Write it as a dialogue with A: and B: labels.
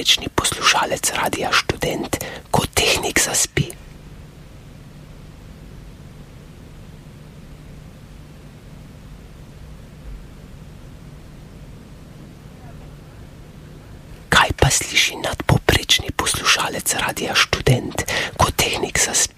A: nadpovprečni poslušalec Radia Študent, ko tehnik zaspi? Kaj pa sliši nadpovprečni poslušalec Radia Študent, ko tehnik zaspi?